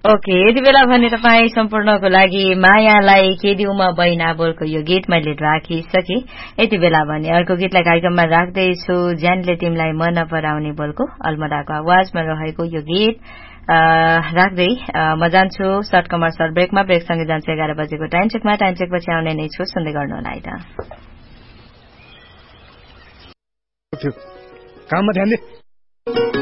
Okay, यति बेला भने तपाईँ सम्पूर्णको लागि मायालाई केदिउमा बहिना बोलको यो गीत मैले राखिसके। यति बेला भने अर्को गीतलाई कार्यक्रममा राख्दैछु, ज्यानले तिमीलाई मन नपराउने बोलको अलमदाको आवाजमा रहेको यो गीत राख्दै म जान्छु सर्ट कमर्सियल ब्रेकमा। ब्रेकसँगै जान्छु 11 बजेको टाइम चेकपछि आउने नै छु, सुन्दै गर्नु होला है त। काममा ध्यान दे।